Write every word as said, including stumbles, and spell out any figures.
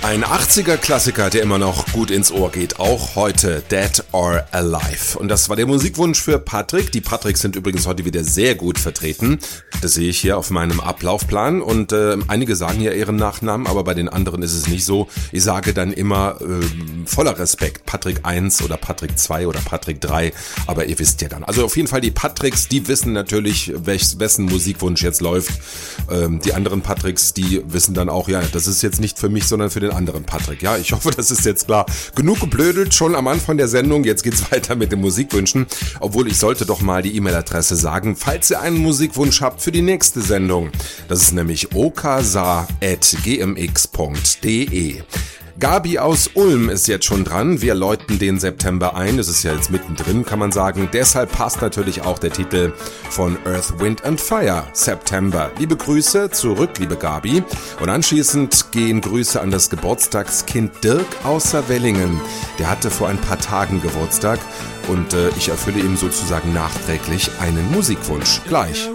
Ein achtziger-Klassiker, der immer noch gut ins Ohr geht, auch heute, Dead or Alive. Und das war der Musikwunsch für Patrick. Die Patricks sind übrigens heute wieder sehr gut vertreten. Das sehe ich hier auf meinem Ablaufplan. Und äh, einige sagen ja ihren Nachnamen, aber bei den anderen ist es nicht so. Ich sage dann immer äh, voller Respekt Patrick eins oder Patrick zwei oder Patrick drei. Aber ihr wisst ja dann. Also auf jeden Fall die Patricks, die wissen natürlich, welch, wessen Musikwunsch jetzt läuft. Ähm, die anderen Patricks, die wissen dann auch, ja, das ist jetzt nicht für mich, sondern für den anderen Patrick. Ja, ich hoffe, das ist jetzt klar. Genug geblödelt schon am Anfang der Sendung. Jetzt geht's weiter mit den Musikwünschen. Obwohl, ich sollte doch mal die E-Mail-Adresse sagen, falls ihr einen Musikwunsch habt für die nächste Sendung. Das ist nämlich okasa at gmx punkt de. Gabi aus Ulm ist jetzt schon dran. Wir läuten den September ein. Es ist ja jetzt mittendrin, kann man sagen. Deshalb passt natürlich auch der Titel von Earth, Wind and Fire, September. Liebe Grüße zurück, liebe Gabi. Und anschließend gehen Grüße an das Geburtstagskind Dirk aus Saarwellingen. Der hatte vor ein paar Tagen Geburtstag und äh, ich erfülle ihm sozusagen nachträglich einen Musikwunsch. Gleich.